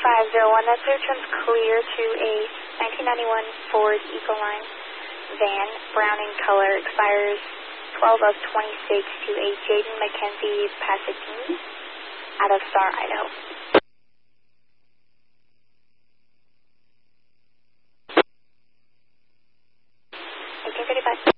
501, that search one's clear to a 1991 Ford Ecoline van, brown in color, expires 12 of 26 to a Jaden McKenzie Pasadena out of Star, Idaho. 1835.